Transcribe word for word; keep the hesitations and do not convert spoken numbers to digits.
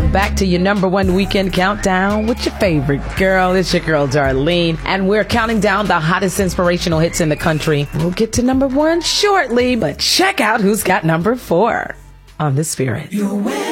Welcome back to your number one weekend countdown with your favorite girl. It's your girl, Darlene. And we're counting down the hottest inspirational hits in the country. We'll get to number one shortly, but check out who's got number four on The Spirit.